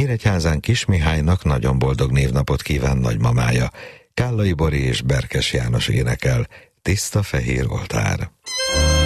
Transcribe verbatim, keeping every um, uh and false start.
Nyíregyházán Kismihálynak nagyon boldog névnapot kíván nagymamája. Kállai Bori és Berkes János énekel. Tiszta fehér oltár.